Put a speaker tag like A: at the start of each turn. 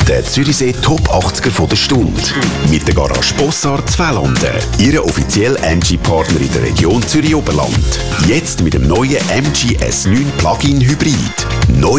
A: Der Zürichsee Top 80er von der Stunde. Mit der Garage Bossard Zwellanden. Ihre offizielle MG-Partner in der Region Zürich-Oberland. Jetzt mit dem neuen MG S9 Plug-in Hybrid. Neu